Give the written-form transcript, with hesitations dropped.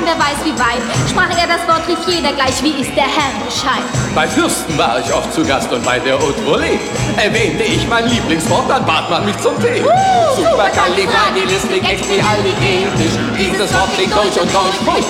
wer weiß wie weit. Sprach er das Wort, rief jeder gleich, wie ist der Herr Bescheid. Bei Fürsten war ich oft zu Gast und bei der Haute Volée erwähnte ich mein Lieblingswort, dann bat man mich zum Tee. Supercalifragilisticexpialidocious. Dieses Wort klingt deutsch und deutsch.